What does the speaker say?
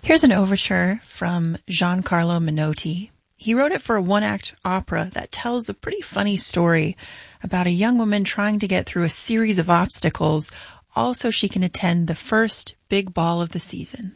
Here's an overture from Giancarlo Menotti. He wrote it for a one-act opera that tells a pretty funny story about a young woman trying to get through a series of obstacles, all so she can attend the first big ball of the season.